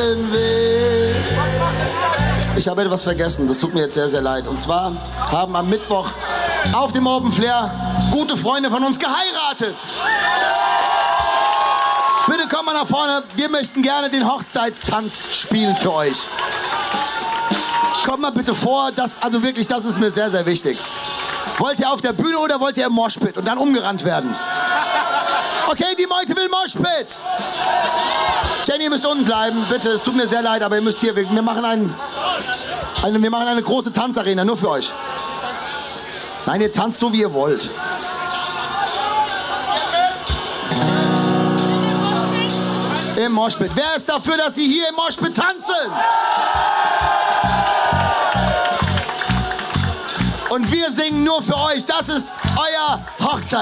tun will. Ich habe etwas vergessen, das tut mir jetzt sehr, sehr leid. Und zwar haben am Mittwoch auf dem Open Flair gute Freunde von uns geheiratet. Bitte kommt mal nach vorne, wir möchten gerne den Hochzeitstanz spielen für euch. Kommt mal bitte vor, das ist mir sehr, sehr wichtig. Wollt ihr auf der Bühne oder wollt ihr im Moshpit und dann umgerannt werden? Okay, die Meute will Moshpit. Jenny, ihr müsst unten bleiben, bitte. Es tut mir sehr leid, aber ihr müsst hier. Wir machen eine große Tanzarena, nur für euch. Nein, ihr tanzt so, wie ihr wollt. Im Moshpit. Wer ist dafür, dass Sie hier im Moshpit tanzen? Und wir singen nur für euch. Das ist euer Hochzeit.